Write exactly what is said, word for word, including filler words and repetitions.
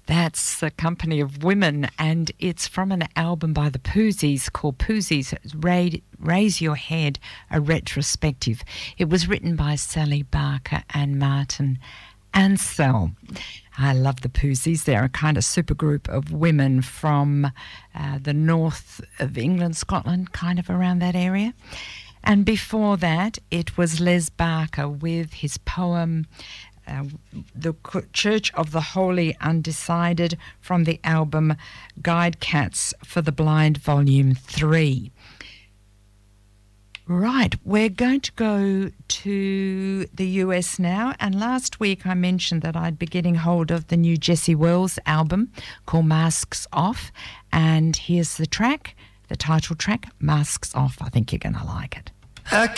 That's a company of women, and it's from an album by the Poozies called Poozies, Raise, Raise Your Head, a retrospective. It was written by Sally Barker and Martin Ansell. I love the Poozies. They're a kind of supergroup of women from uh, the north of England, Scotland, kind of around that area. And before that, it was Les Barker with his poem Uh, the Church of the Holy Undecided from the album Guide Cats for the Blind Volume three. Right, we're going to go to the U S now, and last week I mentioned that I'd be getting hold of the new Jessie Wells album called Masks Off, and here's the track, the title track, Masks Off. I think you're going to like it.